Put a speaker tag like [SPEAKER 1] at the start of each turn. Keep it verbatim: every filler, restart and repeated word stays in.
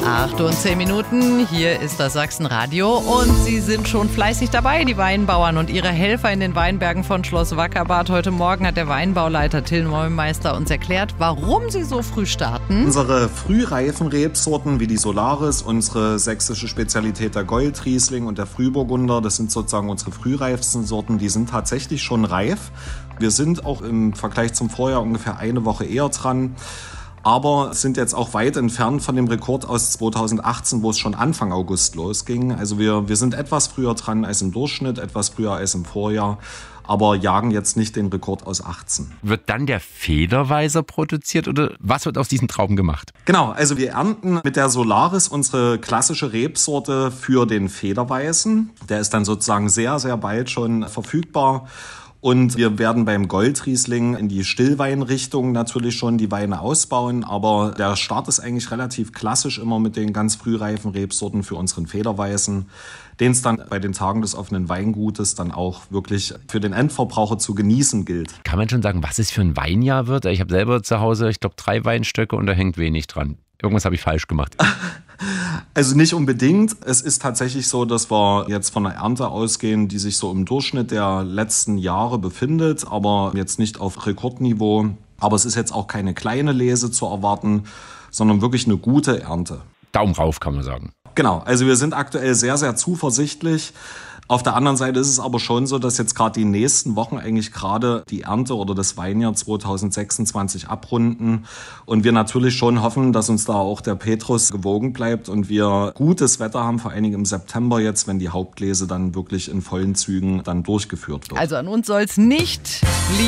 [SPEAKER 1] acht und zehn Minuten, hier ist das Sachsenradio und sie sind schon fleißig dabei, die Weinbauern und ihre Helfer in den Weinbergen von Schloss Wackerbarth. Heute Morgen hat der Weinbauleiter Till Neumeister uns erklärt, warum sie so früh starten.
[SPEAKER 2] Unsere frühreifen Rebsorten wie die Solaris, unsere sächsische Spezialität der Goldriesling und der Frühburgunder, das sind sozusagen unsere frühreifsten Sorten, die sind tatsächlich schon reif. Wir sind auch im Vergleich zum Vorjahr ungefähr eine Woche eher dran. Aber sind jetzt auch weit entfernt von dem Rekord aus zweitausendachtzehn, wo es schon Anfang August losging. Also wir, wir sind etwas früher dran als im Durchschnitt, etwas früher als im Vorjahr, aber jagen jetzt nicht den Rekord aus achtzehn.
[SPEAKER 3] Wird dann der Federweißer produziert oder was wird aus diesen Trauben gemacht?
[SPEAKER 2] Genau, also wir ernten mit der Solaris unsere klassische Rebsorte für den Federweißen. Der ist dann sozusagen sehr, sehr bald schon verfügbar. Und wir werden beim Goldriesling in die Stillweinrichtung natürlich schon die Weine ausbauen, aber der Start ist eigentlich relativ klassisch immer mit den ganz frühreifen Rebsorten für unseren Federweißen, den es dann bei den Tagen des offenen Weingutes dann auch wirklich für den Endverbraucher zu genießen gilt.
[SPEAKER 3] Kann man schon sagen, was es für ein Weinjahr wird? Ich habe selber zu Hause, ich glaube, drei Weinstöcke und da hängt wenig dran. Irgendwas habe ich falsch gemacht.
[SPEAKER 2] Also nicht unbedingt. Es ist tatsächlich so, dass wir jetzt von einer Ernte ausgehen, die sich so im Durchschnitt der letzten Jahre befindet, aber jetzt nicht auf Rekordniveau. Aber es ist jetzt auch keine kleine Lese zu erwarten, sondern wirklich eine gute Ernte.
[SPEAKER 3] Daumen rauf, kann man sagen.
[SPEAKER 2] Genau, also wir sind aktuell sehr, sehr zuversichtlich. Auf der anderen Seite ist es aber schon so, dass jetzt gerade die nächsten Wochen eigentlich gerade die Ernte oder das Weinjahr zweitausendsechsundzwanzig abrunden und wir natürlich schon hoffen, dass uns da auch der Petrus gewogen bleibt und wir gutes Wetter haben, vor allen Dingen im September jetzt, wenn die Hauptlese dann wirklich in vollen Zügen dann durchgeführt wird.
[SPEAKER 1] Also an uns soll es nicht liegen.